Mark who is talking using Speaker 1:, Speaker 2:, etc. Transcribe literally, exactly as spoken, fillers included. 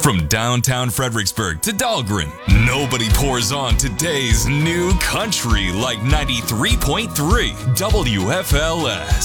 Speaker 1: From downtown Fredericksburg to Dahlgren, nobody pours on today's new country like ninety-three point three W F L S.